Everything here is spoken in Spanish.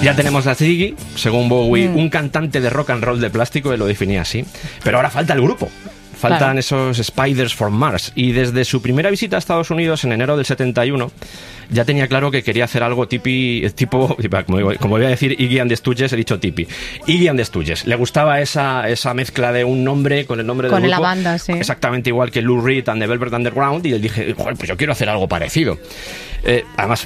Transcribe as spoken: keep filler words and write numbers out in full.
Ya tenemos a Ziggy, según Bowie, Mm. un cantante de rock and roll de plástico, él lo definía así. Pero ahora falta el grupo. Faltan Claro. esos Spiders from Mars. Y desde su primera visita a Estados Unidos en enero del setenta y uno, ya tenía claro que quería hacer algo tipi, tipo, como, como voy a decir Iggy and the Stooges, he dicho tipi. Iggy and the Stooges. Le gustaba esa, esa mezcla de un nombre con el nombre del Con grupo. la banda, sí. Exactamente igual que Lou Reed and the Velvet Underground. Y él dije, joder, pues yo quiero hacer algo parecido. Eh, además,